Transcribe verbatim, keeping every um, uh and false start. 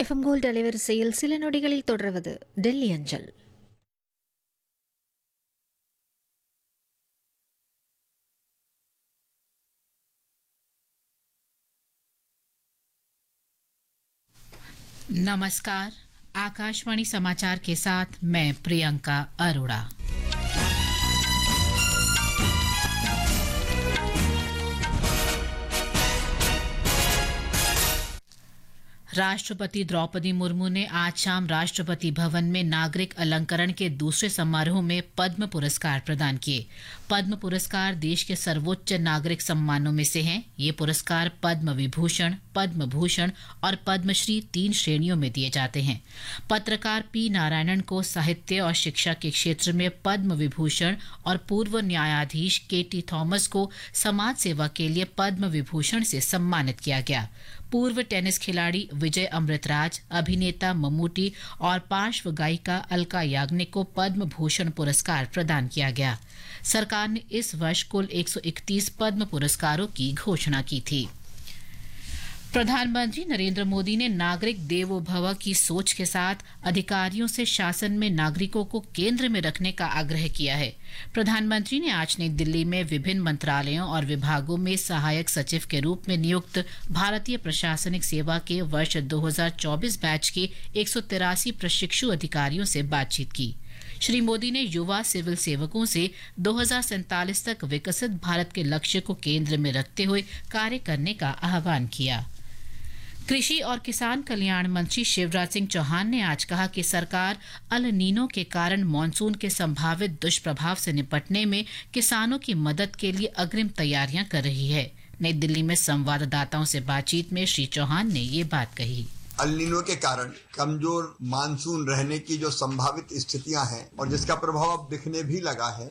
FM gold அலைவரிசையில் சில நொடிகளில் தொடர்வது டெல்லி அஞ்சல். नमस्कार। आकाशवाणी समाचार के साथ मैं प्रियंका अरोड़ा। राष्ट्रपति द्रौपदी मुर्मू ने आज शाम राष्ट्रपति भवन में नागरिक अलंकरण के दूसरे समारोह में पद्म पुरस्कार प्रदान किए। पद्म पुरस्कार देश के सर्वोच्च नागरिक सम्मानों में से हैं। ये पुरस्कार पद्म विभूषण, पद्म भूषण और पद्मश्री तीन श्रेणियों में दिए जाते हैं। पत्रकार पी नारायणन को साहित्य और शिक्षा के क्षेत्र में पद्म विभूषण और पूर्व न्यायाधीश के टी थॉमस को समाज सेवा के लिए पद्म विभूषण से सम्मानित किया गया। पूर्व टेनिस खिलाड़ी विजय अमृतराज, अभिनेता मम्मूटी और पार्श्व गायिका अलका याग्निक को पद्म भूषण पुरस्कार प्रदान किया गया। सरकार ने इस वर्ष कुल एक सौ इकतीस पद्म पुरस्कारों की घोषणा की थी। प्रधानमंत्री नरेंद्र मोदी ने नागरिक देवो भव की सोच के साथ अधिकारियों से शासन में नागरिकों को केंद्र में रखने का आग्रह किया है। प्रधानमंत्री ने आज नई दिल्ली में विभिन्न मंत्रालयों और विभागों में सहायक सचिव के रूप में नियुक्त भारतीय प्रशासनिक सेवा के वर्ष दो हज़ार चौबीस बैच के एक सौ तिरासी प्रशिक्षु अधिकारियों से बातचीत की। श्री मोदी ने युवा सिविल सेवकों से दो हज़ार सैंतालीस तक विकसित भारत के लक्ष्य को केंद्र में रखते हुए कार्य करने का आह्वान किया। कृषि और किसान कल्याण मंत्री शिवराज सिंह चौहान ने आज कहा कि सरकार अल नीनो के कारण मॉनसून के संभावित दुष्प्रभाव से निपटने में किसानों की मदद के लिए अग्रिम तैयारियां कर रही है। नई दिल्ली में संवाददाताओं से बातचीत में श्री चौहान ने ये बात कही। अल नीनो के कारण कमजोर मानसून रहने की जो संभावित स्थितियां हैं और जिसका प्रभाव अब दिखने भी लगा है,